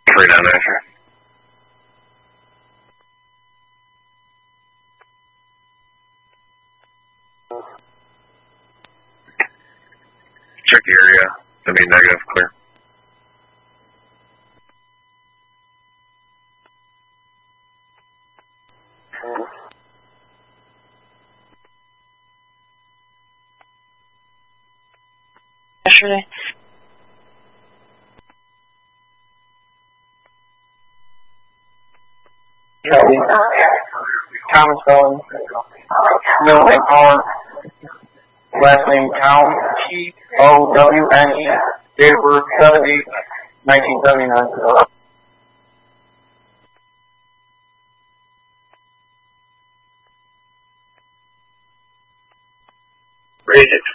39 manager. Check the area. I mean, negative, clear. Yesterday. Thomas Owens. Middle name Owen. Last name Town. T-O-W-N-E. Date of birth 7/8/1979. Rated